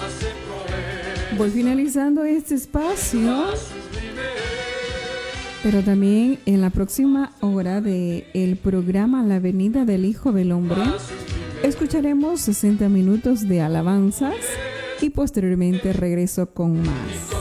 Voy finalizando este espacio, pero también en la próxima hora del programa La Venida del Hijo del Hombre escucharemos 60 minutos de alabanzas y posteriormente regreso con más.